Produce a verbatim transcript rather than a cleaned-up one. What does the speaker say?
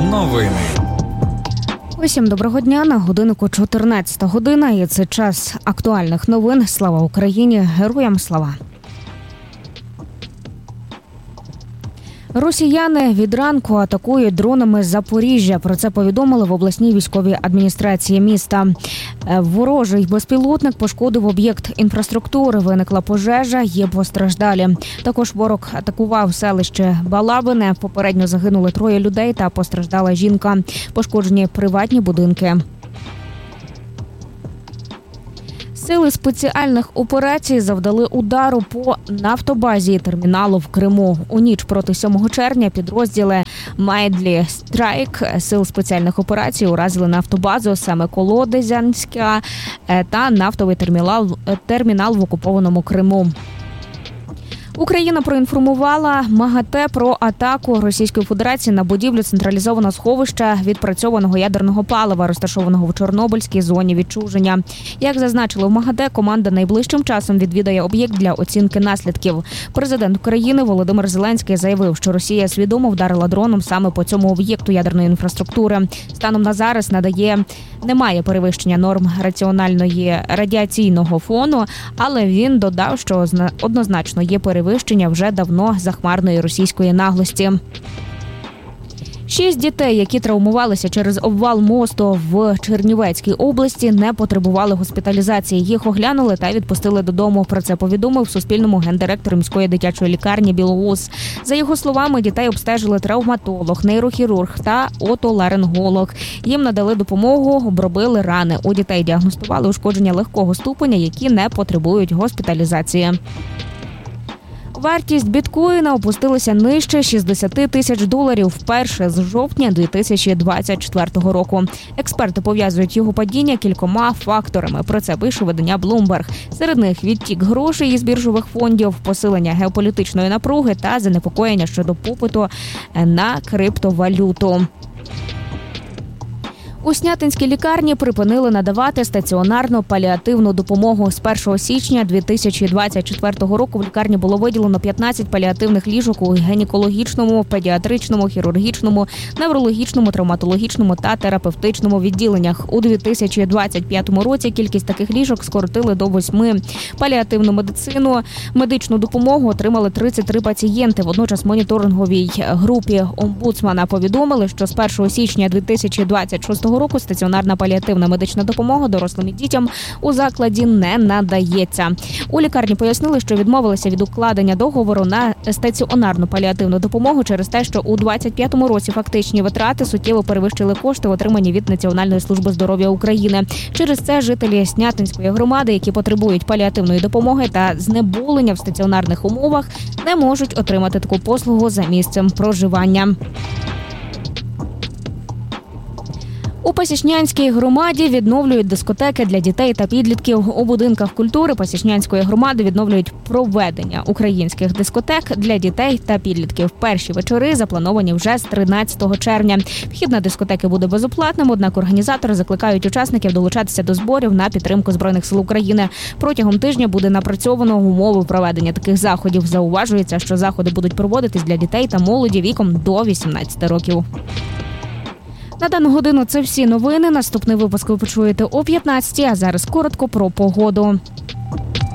Новини. Усім доброго дня. На годиннику чотирнадцята година, і це час актуальних новин. Слава Україні! Героям слава! Росіяни від ранку атакують дронами Запоріжжя. Про це повідомили в обласній військовій адміністрації міста. Ворожий безпілотник пошкодив об'єкт інфраструктури. Виникла пожежа, є постраждалі. Також ворог атакував селище Балабине. Попередньо загинули троє людей та постраждала жінка. Пошкоджені приватні будинки. Сили спеціальних операцій завдали удару по нафтобазі терміналу в Криму. У ніч проти сьомого червня підрозділи Майдлі Страйк сил спеціальних операцій уразили нафтобазу саме Колодезянська та нафтовий термінал, термінал в окупованому Криму. Україна проінформувала МАГАТЕ про атаку Російської Федерації на будівлю централізованого сховища відпрацьованого ядерного палива, розташованого в Чорнобильській зоні відчуження. Як зазначили в МАГАТЕ, команда найближчим часом відвідає об'єкт для оцінки наслідків. Президент України Володимир Зеленський заявив, що Росія свідомо вдарила дроном саме по цьому об'єкту ядерної інфраструктури. Станом на зараз надає немає перевищення норм раціональної радіаційного фону, але він додав, що однозначно є перевищення вже давно захмарної російської наглості. Шість дітей, які травмувалися через обвал мосту в Чернівецькій області, не потребували госпіталізації. Їх оглянули та відпустили додому. Про це повідомив Суспільному гендиректор міської дитячої лікарні Білоус. За його словами, дітей обстежили травматолог, нейрохірург та отоларинголог. Їм надали допомогу, обробили рани. У дітей діагностували ушкодження легкого ступеня, які не потребують госпіталізації. Вартість біткоїна опустилася нижче шістдесят тисяч доларів вперше з жовтня дві тисячі двадцять четвертого року. Експерти пов'язують його падіння кількома факторами. Про це пише видання Bloomberg. Серед них відтік грошей із біржових фондів, посилення геополітичної напруги та занепокоєння щодо попиту на криптовалюту. У Снятинській лікарні припинили надавати стаціонарну паліативну допомогу. З першого січня дві тисячі двадцять четвертого року в лікарні було виділено п'ятнадцять паліативних ліжок у гінекологічному, педіатричному, хірургічному, неврологічному, травматологічному та терапевтичному відділеннях. У дві тисячі двадцять п'ятому році кількість таких ліжок скоротили до восьми. Паліативну медицину, медичну допомогу отримали тридцять три пацієнти. Водночас моніторинговій групі омбудсмана повідомили, що з першого січня дві тисячі двадцять шостого року стаціонарна паліативна медична допомога дорослим і дітям у закладі не надається. У лікарні пояснили, що відмовилися від укладення договору на стаціонарну паліативну допомогу через те, що у двадцять п'ятому році фактичні витрати суттєво перевищили кошти, отримані від Національної служби здоров'я України. Через це жителі Снятинської громади, які потребують паліативної допомоги та знеболення в стаціонарних умовах, не можуть отримати таку послугу за місцем проживання. У Пасічнянській громаді відновлюють дискотеки для дітей та підлітків. У будинках культури Пасічнянської громади відновлюють проведення українських дискотек для дітей та підлітків. Перші вечори заплановані вже з тринадцятого червня. Вхід на дискотеки буде безоплатним, однак організатори закликають учасників долучатися до зборів на підтримку Збройних сил України. Протягом тижня буде напрацьовано умови проведення таких заходів. Зауважується, що заходи будуть проводитись для дітей та молоді віком до вісімнадцяти років. На дану годину це всі новини. Наступний випуск ви почуєте о п'ятнадцятій, а зараз коротко про погоду.